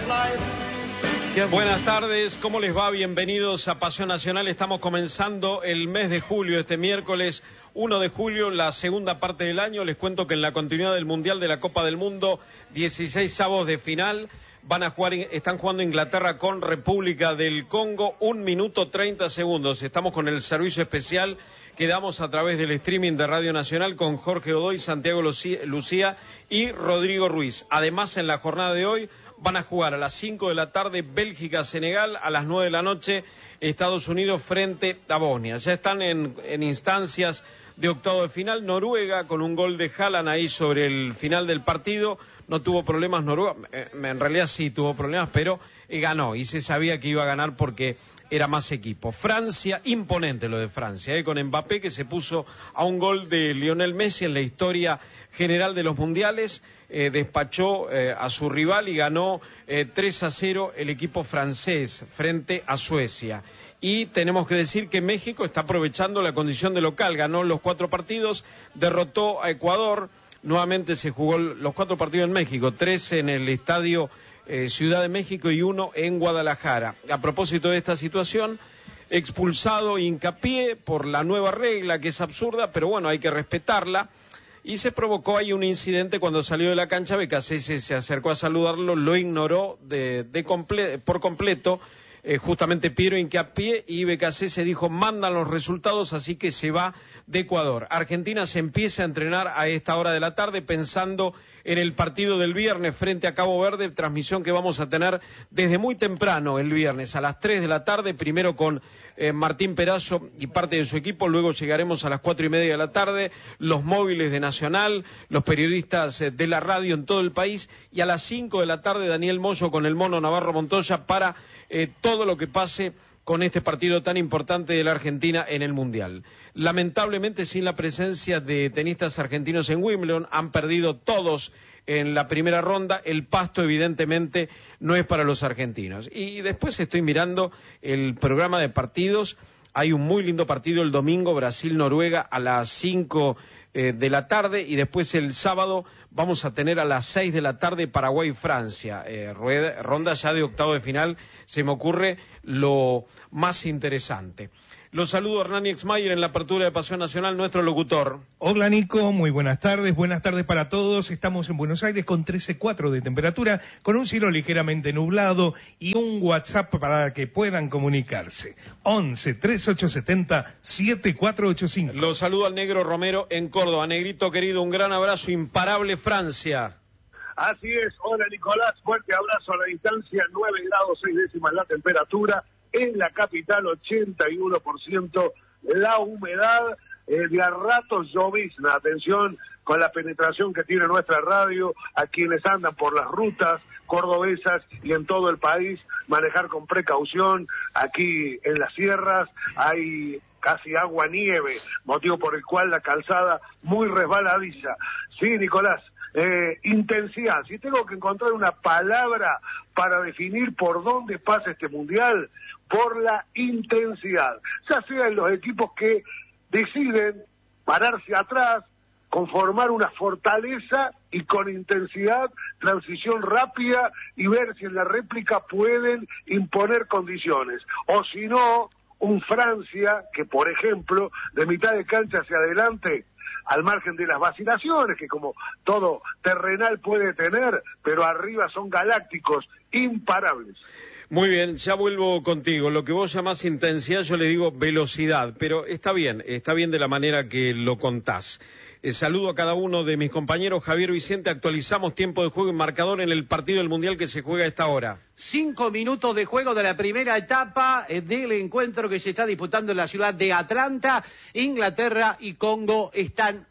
Buenas tardes, ¿cómo les va? Bienvenidos a Pasión Nacional. Estamos comenzando el mes de julio, este miércoles 1 de julio, la segunda parte del año. Les cuento que en la continuidad del Mundial de la Copa del Mundo, 16 avos de final, están jugando Inglaterra con República del Congo, 1 minuto 30 segundos. Estamos con el servicio especial que damos a través del streaming de Radio Nacional con Jorge Godoy, Santiago Lucía y Rodrigo Ruiz. Además, en la jornada de hoy van a jugar a las 5 de la tarde Bélgica-Senegal, a las 9 de la noche Estados Unidos frente a Bosnia. Ya están en instancias de octavo de final. Noruega, con un gol de Haaland ahí sobre el final del partido, no tuvo problemas Noruega, en realidad sí tuvo problemas, pero ganó y se sabía que iba a ganar porque era más equipo. Francia, imponente lo de Francia, con Mbappé que se puso a un gol de Lionel Messi en la historia general de los mundiales, despachó a su rival y ganó 3-0 el equipo francés frente a Suecia. Y tenemos que decir que México está aprovechando la condición de local, ganó los 4 partidos, derrotó a Ecuador, nuevamente se jugó los 4 partidos en México, 3 en el estadio Ciudad de México y 1 en Guadalajara. A propósito de esta situación, expulsado Hincapié por la nueva regla que es absurda, pero bueno, hay que respetarla. Y se provocó ahí un incidente cuando salió de la cancha. Becasese se acercó a saludarlo, lo ignoró por completo, justamente Piero Hincapié, y Becasese dijo: mandan los resultados, así que se va de Ecuador. Argentina se empieza a entrenar a esta hora de la tarde pensando en el partido del viernes frente a Cabo Verde, transmisión que vamos a tener desde muy temprano el viernes, a las 3 de la tarde, primero con Martín Perazo y parte de su equipo, luego llegaremos a las 4:30 de la tarde, los móviles de Nacional, los periodistas de la radio en todo el país, y a las 5 de la tarde Daniel Moyo con el Mono Navarro Montoya para todo lo que pase con este partido tan importante de la Argentina en el Mundial. Lamentablemente, sin la presencia de tenistas argentinos en Wimbledon, han perdido todos en la primera ronda. El pasto, evidentemente, no es para los argentinos. Y después estoy mirando el programa de partidos. Hay un muy lindo partido el domingo, Brasil-Noruega, a las 5 de la tarde, y después el sábado vamos a tener a las 6 de la tarde Paraguay-Francia, ronda ya de octavo de final. Se me ocurre lo más interesante. Los saludo a Hernán Exmayer en la apertura de Pasión Nacional, nuestro locutor. Hola Nico, muy buenas tardes para todos. Estamos en Buenos Aires con 13,4 de temperatura, con un cielo ligeramente nublado y un WhatsApp para que puedan comunicarse. 11-3870-7485. Los saludo al Negro Romero en Córdoba. Negrito querido, un gran abrazo, imparable Francia. Así es, hola Nicolás, fuerte abrazo a la distancia, 9 grados 6 décimas la temperatura. En la capital, 81% la humedad, de a ratos llovizna. Atención con la penetración que tiene nuestra radio, a quienes andan por las rutas cordobesas y en todo el país, manejar con precaución. Aquí en las sierras hay casi agua-nieve, motivo por el cual la calzada muy resbaladiza. Sí, Nicolás. Intensidad. Si tengo que encontrar una palabra para definir por dónde pasa este mundial, por la intensidad. Ya sea en los equipos que deciden pararse atrás, conformar una fortaleza y con intensidad, transición rápida y ver si en la réplica pueden imponer condiciones. O si no, un Francia que, por ejemplo, de mitad de cancha hacia adelante, al margen de las vacilaciones que como todo terrenal puede tener, pero arriba son galácticos, imparables. Muy bien, ya vuelvo contigo. Lo que vos llamás intensidad, yo le digo velocidad, pero está bien de la manera que lo contás. Saludo a cada uno de mis compañeros. Javier Vicente, actualizamos tiempo de juego y marcador en el partido del Mundial que se juega a esta hora. 5 minutos de juego de la primera etapa del encuentro que se está disputando en la ciudad de Atlanta. Inglaterra y Congo están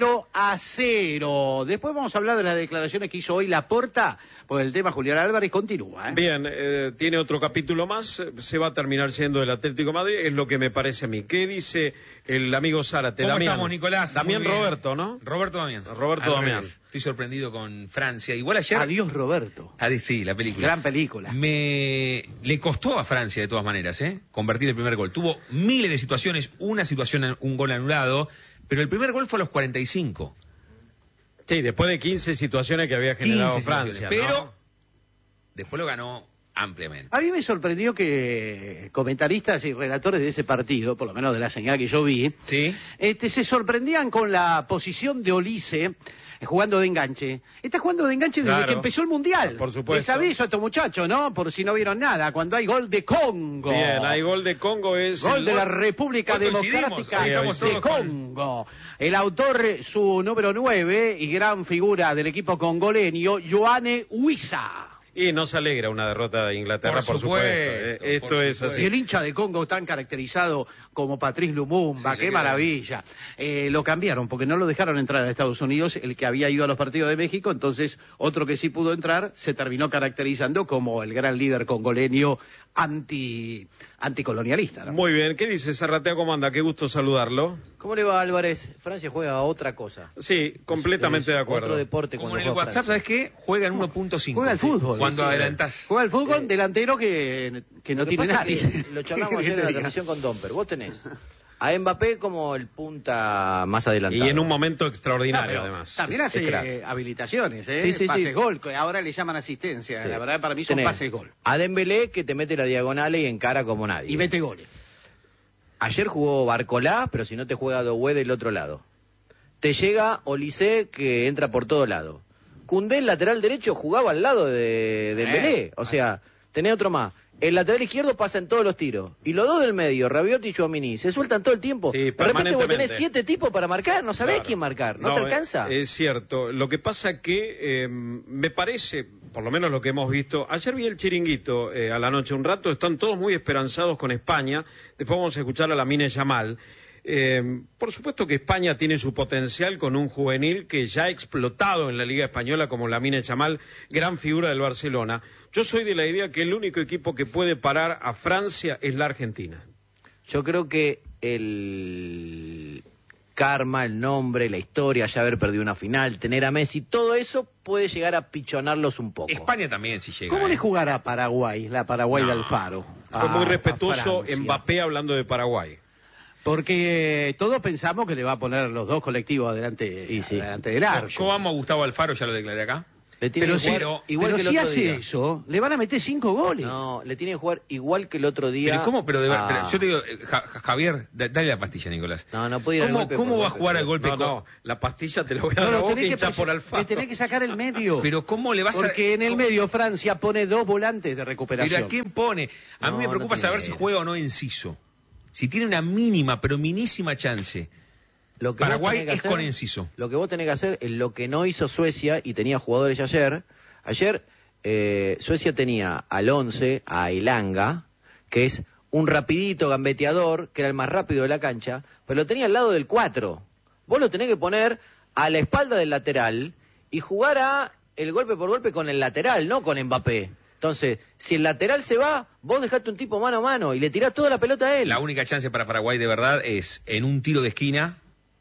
0-0. Después vamos a hablar de las declaraciones que hizo hoy Laporta, pues el tema Julián Álvarez continúa. Bien, tiene otro capítulo más, se va a terminar yendo del Atlético de Madrid, es lo que me parece a mí. ¿Qué dice el amigo Zárate? ¿Cómo Damián estamos, Nicolás? Damián Roberto, ¿no? Roberto Damián. Roberto Damián. Estoy sorprendido con Francia. Igual ayer... Adiós, Roberto. Sí, la película. Gran película. Le costó a Francia de todas maneras, convertir el primer gol. Tuvo miles de situaciones, un gol anulado, pero el primer gol fue a los 45. Sí, después de 15 situaciones que había generado Francia, pero después lo ganó ampliamente. A mí me sorprendió que comentaristas y relatores de ese partido, por lo menos de la señal que yo vi, ¿Sí? se sorprendían con la posición de Olise jugando de enganche. Está jugando de enganche desde Claro. que empezó el Mundial. Por supuesto. Les aviso a estos muchachos, ¿no? Por si no vieron nada. Cuando hay gol de Congo. Bien, hay gol de Congo, es Gol el de la República Hoy coincidimos, Democrática hoy estamos de todos con- Congo. El autor, su número 9 y gran figura del equipo congoleño, Yohane Wissa. Y no se alegra una derrota de Inglaterra, por supuesto. Esto por es supuesto. Y así. el hincha de Congo tan caracterizado como Patrice Lumumba, Sí, qué se maravilla. Lo cambiaron porque no lo dejaron entrar a Estados Unidos, el que había ido a los partidos de México, entonces otro que sí pudo entrar se terminó caracterizando como el gran líder congoleño anticolonialista, ¿no? Muy bien, ¿qué dice Zarratea? ¿Cómo anda? Qué gusto saludarlo. ¿Cómo le va, Álvarez? Francia juega a otra cosa. Sí, completamente Es de acuerdo. Otro deporte Como cuando en el juega WhatsApp, Francia. ¿sabes qué? Juega en 1.5. Juega al fútbol. Cuando Sí, sí. adelantás. Juega al fútbol delantero que no Lo que tiene pasa nadie. es que lo charlamos ayer en la transmisión con Domper. Vos tenés a Mbappé como el punta más adelantado. Y en un momento No, extraordinario, pero además. también hace Es crack. habilitaciones, Sí, sí, pases sí. gol, que ahora le llaman asistencia. Sí. La verdad para mí son Tenés pases gol. a Dembélé que te mete la diagonal y encara como nadie. Y mete goles. Ayer jugó Barcolá, pero si no te juega Doué del otro lado. Te llega Olise que entra por todo lado. Koundé, el lateral derecho, jugaba al lado de Dembélé. O sea, tenés otro más. El lateral izquierdo pasa en todos los tiros. Y los dos del medio, Rabiot y Tchouaméni, se sueltan todo el tiempo. Sí, De repente vos permanentemente. tenés 7 tipos para marcar, no sabés Claro. quién marcar. ¿No te alcanza? Es cierto. Lo que pasa que me parece, por lo menos lo que hemos visto, ayer vi el Chiringuito a la noche un rato, están todos muy esperanzados con España, después vamos a escuchar a Lamine Yamal. Por supuesto que España tiene su potencial con un juvenil que ya ha explotado en la Liga Española como Lamine Yamal, gran figura del Barcelona. Yo soy de la idea que el único equipo que puede parar a Francia es la Argentina. Yo creo que el karma, el nombre, la historia, ya haber perdido una final, tener a Messi, todo eso puede llegar a pichonarlos un poco. España también, si llega. ¿Cómo le jugará a Paraguay, la Paraguay de Alfaro? Fue muy a respetuoso Francia? Mbappé hablando de Paraguay. Porque todos pensamos que le va a poner los dos colectivos adelante, Y sí. adelante del arco. Yo amo a Gustavo Alfaro, ya lo declaré acá. Le tiene Pero, que si, jugar igual pero que el si otro hace día. eso, le van a meter 5 goles. No, le tiene que jugar igual que el otro día. Pero ¿cómo? Pero a- pero yo te digo, Javier, dale la pastilla, Nicolás. No puede ir al golpe ¿Cómo por va a golpe, jugar al pero- golpe? No, la pastilla te la voy a No, dar a lo vos que tenés hinchás por le Alfaro. tenés que sacar el medio. Pero ¿cómo le vas a...? Porque en el ¿cómo? medio Francia pone 2 volantes de recuperación. ¿Pero a quién pone? A mí No, me no preocupa tiene saber si idea. juega o no Enciso. Si tiene una mínima, pero minísima chance. Lo que vos Paraguay tenés que es hacer- con Enciso. Lo que vos tenés que hacer es lo que no hizo Suecia y tenía jugadores ayer. Ayer Suecia tenía al 11, a Elanga, que es un rapidito gambeteador, que era el más rápido de la cancha, pero lo tenía al lado del 4. Vos lo tenés que poner a la espalda del lateral y jugar a el golpe por golpe con el lateral, no con Mbappé. Entonces, si el lateral se va, vos dejate un tipo mano a mano y le tirás toda la pelota a él. La única chance para Paraguay de verdad es en un tiro de esquina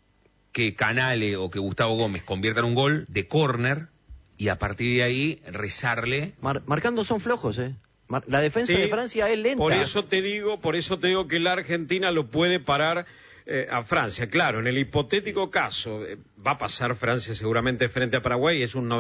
que Canale o que Gustavo Gómez conviertan un gol de córner y a partir de ahí rezarle. Marcando son flojos, ¿eh? La defensa Sí, de Francia es lenta. Por eso te digo que la Argentina lo puede parar a Francia. Claro, en el hipotético caso, va a pasar Francia seguramente frente a Paraguay, es un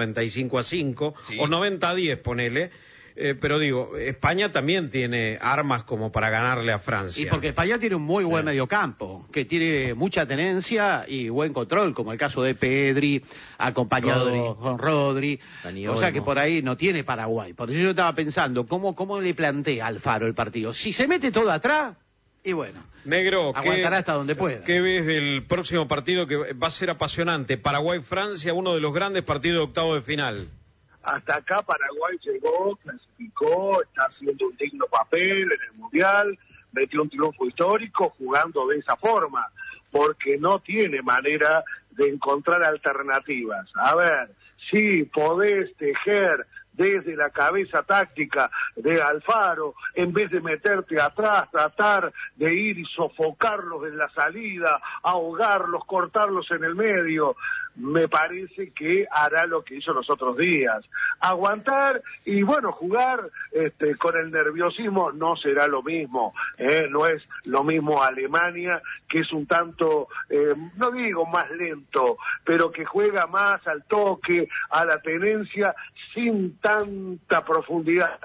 95-5, Sí. o 90-10, ponele. Pero digo, España también tiene armas como para ganarle a Francia. Y porque España tiene un muy buen mediocampo, que tiene mucha tenencia y buen control, como el caso de Pedri, acompañado Rodri. con Rodri. Dani O sea que Olmo. por ahí no tiene Paraguay. Por eso yo estaba pensando, ¿cómo le plantea Alfaro el partido? Si se mete todo atrás, y bueno, Negro, aguantará hasta donde pueda. ¿qué ves del próximo partido que va a ser apasionante? Paraguay-Francia, uno de los grandes partidos de octavo de final. Hasta acá Paraguay llegó, clasificó, está haciendo un digno papel en el Mundial, metió un triunfo histórico jugando de esa forma, porque no tiene manera de encontrar alternativas. A ver, sí, podés tejer desde la cabeza táctica de Alfaro, en vez de meterte atrás, tratar de ir y sofocarlos en la salida, ahogarlos, cortarlos en el medio. me parece que hará lo que hizo los otros días, aguantar y bueno, jugar con el nerviosismo. No será lo mismo, no es lo mismo Alemania, que es un tanto, no digo más lento, pero que juega más al toque, a la tenencia, sin tanta profundidad.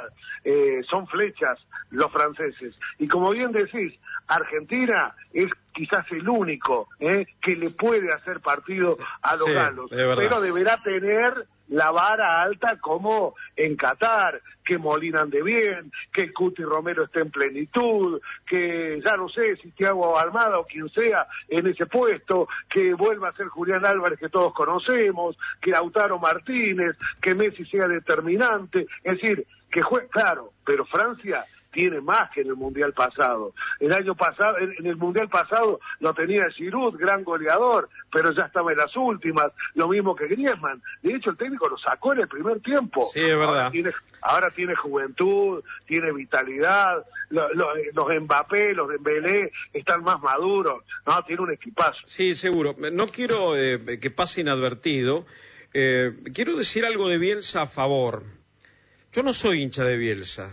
Son flechas los franceses, y como bien decís, Argentina es quizás el único que le puede hacer partido a los galos, pero deberá tener la vara alta como en Qatar, que Molina ande bien, que el Cuti Romero esté en plenitud, que ya no sé si Thiago Almada o quien sea en ese puesto, que vuelva a ser Julián Álvarez, que todos conocemos, que Lautaro Martínez, que Messi sea determinante, es decir, que juegue, claro, pero Francia tiene más que en el Mundial pasado. El año pasado, en el Mundial pasado lo tenía Giroud, gran goleador, pero ya estaba en las últimas, lo mismo que Griezmann. De hecho, el técnico lo sacó en el primer tiempo. Sí, es verdad. Ahora tiene juventud, tiene vitalidad, los Mbappé, los Dembélé están más maduros, no, tiene un equipazo. Sí, seguro. No quiero que pase inadvertido. Quiero decir algo de Bielsa a favor. Yo no soy hincha de Bielsa.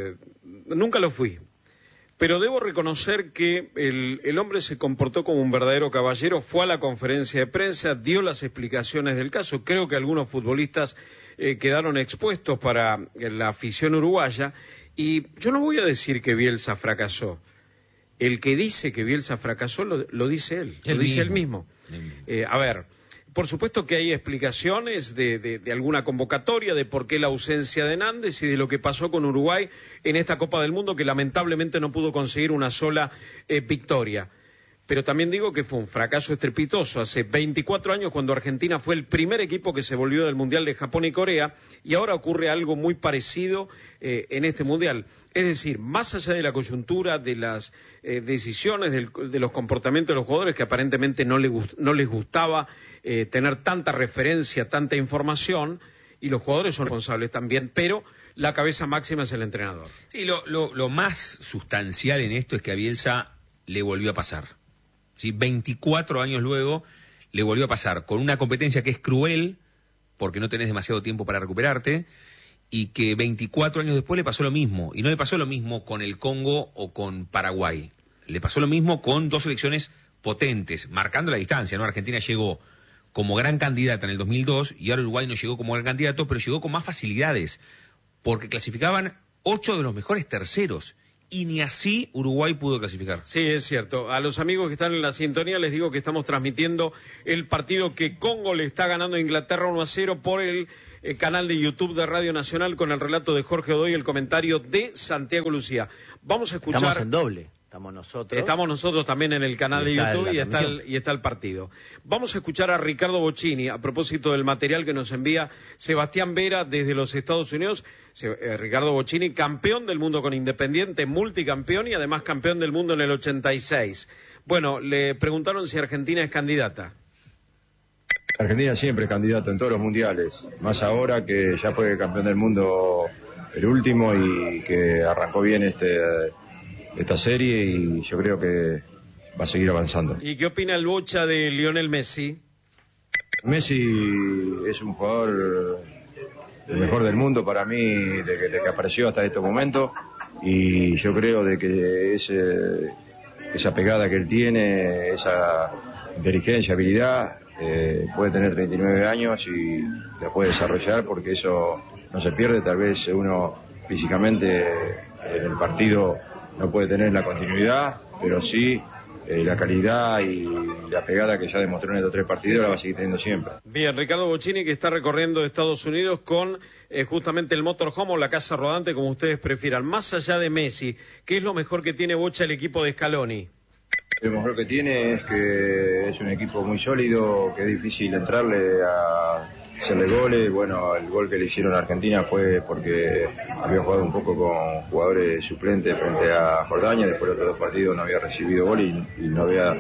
Nunca lo fui, pero debo reconocer que el hombre se comportó como un verdadero caballero, fue a la conferencia de prensa, dio las explicaciones del caso. Creo que algunos futbolistas quedaron expuestos para la afición uruguaya, y yo no voy a decir que Bielsa fracasó. El que dice que Bielsa fracasó lo dice él, lo dice él mismo. A ver, por supuesto que hay explicaciones de alguna convocatoria, de por qué la ausencia de Nández y de lo que pasó con Uruguay en esta Copa del Mundo, que lamentablemente no pudo conseguir una sola victoria. Pero también digo que fue un fracaso estrepitoso hace 24 años, cuando Argentina fue el primer equipo que se volvió del Mundial de Japón y Corea, y ahora ocurre algo muy parecido en este Mundial. Es decir, más allá de la coyuntura, de las decisiones, de los comportamientos de los jugadores, que aparentemente no les gustaba tener tanta referencia, tanta información, y los jugadores son responsables también, pero la cabeza máxima es el entrenador. Sí, lo más sustancial en esto es que a Bielsa le volvió a pasar. ¿Sí? 24 años luego le volvió a pasar, con una competencia que es cruel, porque no tenés demasiado tiempo para recuperarte, y que 24 años después le pasó lo mismo. Y no le pasó lo mismo con el Congo o con Paraguay. Le pasó lo mismo con dos selecciones potentes, marcando la distancia, ¿no? Argentina llegó como gran candidata en el 2002, y ahora Uruguay no llegó como gran candidato, pero llegó con más facilidades, porque clasificaban 8 de los mejores terceros. Y ni así Uruguay pudo clasificar. Sí, es cierto. A los amigos que están en la sintonía les digo que estamos transmitiendo el partido que Congo le está ganando a Inglaterra 1-0 por el canal de YouTube de Radio Nacional, con el relato de Jorge Odoy y el comentario de Santiago Lucía. Vamos a escuchar... Estamos en doble. Estamos nosotros también en el canal de YouTube y está el partido. Vamos a escuchar a Ricardo Bocchini a propósito del material que nos envía Sebastián Vera desde los Estados Unidos. Ricardo Bocchini, campeón del mundo con Independiente, multicampeón y además campeón del mundo en el 86. Bueno, le preguntaron si Argentina es candidata. Argentina siempre es candidato en todos los mundiales, más ahora que ya fue campeón del mundo el último y que arrancó bien esta serie, y yo creo que va a seguir avanzando. ¿Y qué opina el Bocha de Lionel Messi? Messi es un jugador el mejor del mundo para mí, de que apareció hasta este momento, y yo creo de que esa pegada que él tiene, esa inteligencia, habilidad, puede tener 39 años y la puede desarrollar, porque eso no se pierde. Tal vez uno físicamente en el partido no puede tener la continuidad, pero sí la calidad y la pegada que ya demostró en estos 3 partidos la va a seguir teniendo siempre. Bien, Ricardo Bocchini, que está recorriendo Estados Unidos con justamente el motorhome o la casa rodante, como ustedes prefieran. Más allá de Messi, ¿qué es lo mejor que tiene Bocha el equipo de Scaloni? Lo mejor que tiene es que es un equipo muy sólido, que es difícil entrarle a hacerle goles. Bueno, el gol que le hicieron a Argentina fue porque había jugado un poco con jugadores suplentes frente a Jordania. Después de los otros 2 partidos no había recibido gol y no había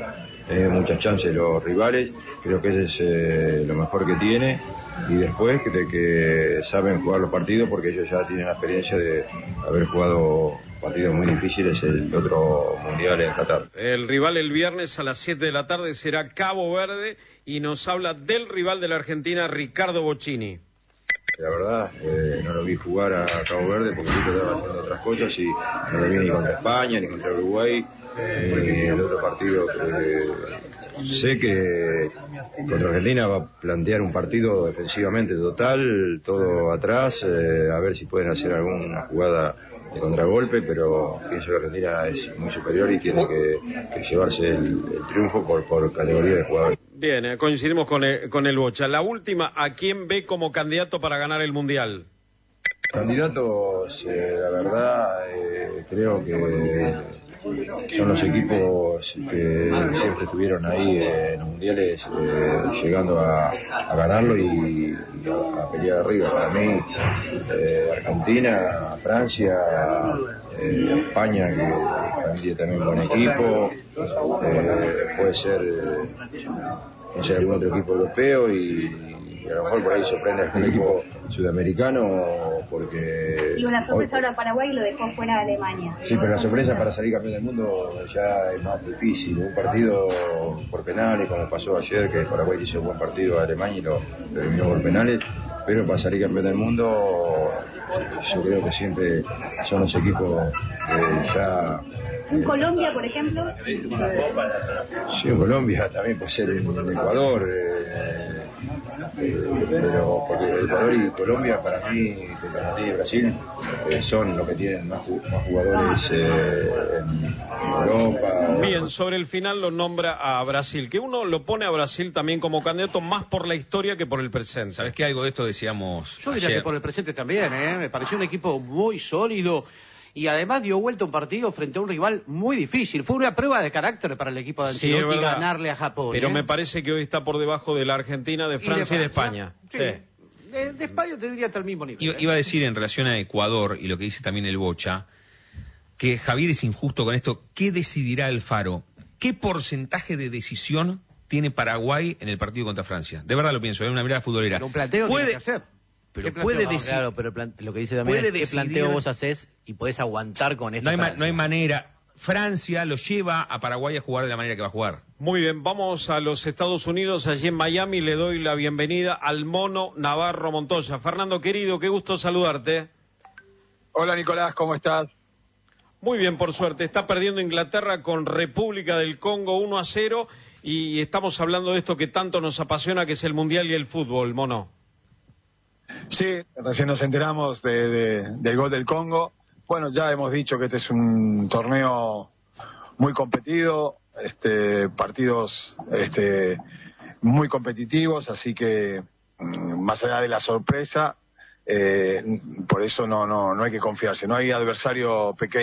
tener muchas chances los rivales. Creo que ese es lo mejor que tiene. Y después de que saben jugar los partidos, porque ellos ya tienen la experiencia de haber jugado partidos muy difíciles el otro mundial en Qatar. El rival el viernes a las 7 de la tarde será Cabo Verde y nos habla del rival de la Argentina, Ricardo Bocchini. La verdad, no lo vi jugar a Cabo Verde porque yo estaba haciendo otras cosas y no lo vi ni contra España ni contra Uruguay. El otro partido, sé que contra Argentina va a plantear un partido defensivamente total, todo atrás, a ver si pueden hacer alguna jugada de contragolpe, pero pienso que Argentina es muy superior y tiene que llevarse el triunfo por categoría de jugadores. Bien, coincidimos con el Bocha. La última, ¿a quién ve como candidato para ganar el Mundial? Candidatos, la verdad, creo que son los equipos que siempre estuvieron ahí en los mundiales, llegando a ganarlo y a pelear arriba. Para mí, Argentina, Francia, España, que para mí tiene también un buen equipo, puede ser, no sé, algún otro equipo europeo y a lo mejor por ahí sorprende a algún equipo sudamericano, porque... Y una sorpresa ahora Paraguay lo dejó fuera de Alemania. Sí, pero la sorpresa para salir campeón del mundo ya es más difícil. Un partido por penales, como pasó ayer, que Paraguay hizo un buen partido a Alemania y lo eliminó por penales, pero para salir campeón del mundo yo creo que siempre son los equipos que ya... ¿Un Colombia, por ejemplo? Sí, un Colombia también puede ser en Ecuador, pero porque Ecuador y Colombia para mí, Argentina y Brasil, son los que tienen más jugadores en Europa. Bien, sobre el final lo nombra a Brasil, que uno lo pone a Brasil también como candidato más por la historia que por el presente. ¿Sabes qué? Algo de esto decíamos Yo diría ayer. que por el presente también, me pareció un equipo muy sólido y además dio vuelta un partido frente a un rival muy difícil. Fue una prueba de carácter para el equipo de Sí, es Ancelotti verdad. ganarle a Japón. Pero me parece que hoy está por debajo de la Argentina, de Francia y de España. Sí. Sí. De España tendría hasta el mismo nivel. Iba a decir en relación a Ecuador, y lo que dice también el Bocha, que Javier es injusto con esto. ¿Qué decidirá Alfaro? ¿Qué porcentaje de decisión tiene Paraguay en el partido contra Francia? De verdad lo pienso, es una mirada futbolera. Pero un planteo tiene que hacer. Pero ¿Qué puede planteo? decir... Claro, pero lo que dice también puede es qué decidir... planteo vos haces y podés aguantar con esto. No hay manera. Francia lo lleva a Paraguay a jugar de la manera que va a jugar. Muy bien, vamos a los Estados Unidos, allí en Miami. Le doy la bienvenida al Mono Navarro Montoya. Fernando, querido, qué gusto saludarte. Hola Nicolás, ¿cómo estás? Muy bien, por suerte. Está perdiendo Inglaterra con República del Congo 1-0 y estamos hablando de esto que tanto nos apasiona, que es el Mundial y el fútbol, Mono. Sí, recién nos enteramos del gol del Congo. Bueno, ya hemos dicho que este es un torneo muy competido, partidos muy competitivos, así que más allá de la sorpresa, por eso no hay que confiarse, no hay adversario pequeño.